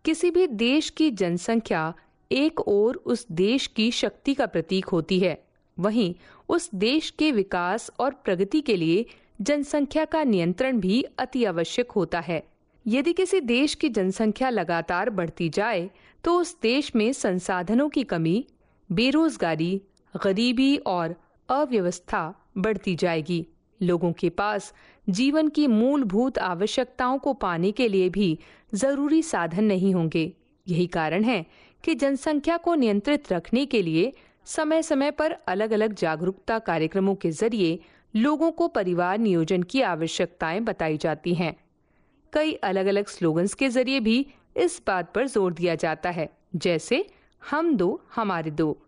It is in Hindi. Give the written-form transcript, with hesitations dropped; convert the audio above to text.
किसी भी देश की जनसंख्या एक ओर उस देश की शक्ति का प्रतीक होती है, वहीं उस देश के विकास और प्रगति के लिए जनसंख्या का नियंत्रण भी अति आवश्यक होता है। यदि किसी देश की जनसंख्या लगातार बढ़ती जाए तो उस देश में संसाधनों की कमी, बेरोजगारी, गरीबी और अव्यवस्था बढ़ती जाएगी। लोगों के पास जीवन की मूलभूत आवश्यकताओं को पाने के लिए भी जरूरी साधन नहीं होंगे। यही कारण है कि जनसंख्या को नियंत्रित रखने के लिए समय समय पर अलग-अलग जागरूकता कार्यक्रमों के जरिए लोगों को परिवार नियोजन की आवश्यकताएं बताई जाती हैं। कई अलग-अलग स्लोगन्स के जरिए भी इस बात पर जोर दिया जाता है, जैसे हम दो हमारे दो,